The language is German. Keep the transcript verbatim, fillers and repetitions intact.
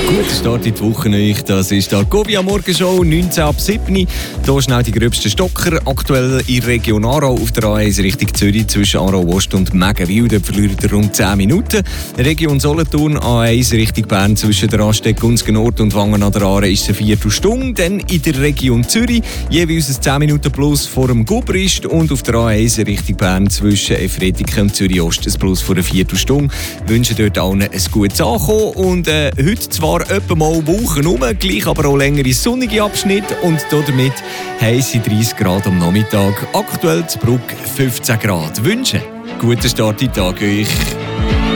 Guten Start in die Woche euch. Das ist der Govia Morgenshow, neunzehn ab sieben. Hier schnell die gröbsten Stocker. Aktuell in Region Aarau auf der A eins Richtung Zürich zwischen Aarau Ost und Mägenwil. Dort verliert ihr rund zehn Minuten. Region Solothurn A eins Richtung Bern zwischen der Raststätte Gunzgen Nord und Wangen an der Aare ist es eine Viertelstunde. Dann in der Region Zürich jeweils ein zehn Minuten plus vor dem Gubrist und auf der A eins Richtung Bern zwischen Efretiken und Zürich Ost ein plus vor einer Viertelstunde. Wir wünschen dort allen ein gutes Ankommen und äh, heute zwar etwa mal Wochen rum, gleich aber auch längere sonnige Abschnitte und damit heisse dreißig Grad am Nachmittag. Aktuell zu Bruck fünfzehn Grad. Wünschen guten Start in den Tag euch.